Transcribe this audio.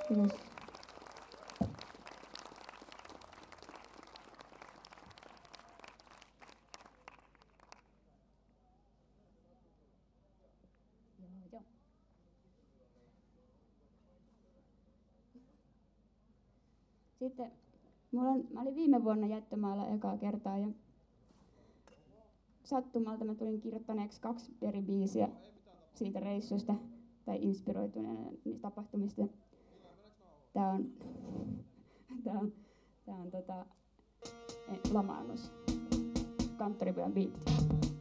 Kiitos. Joo. Sitten mä olin viime vuonna jättömaalla ekaa kertaa ja sattumalta mä tulin kirjoittaneeksi 2 eri biisiä siitä reissusta tai inspiroituneena niistä tapahtumista. Tää on Lamaannus, kanttoripian biitti.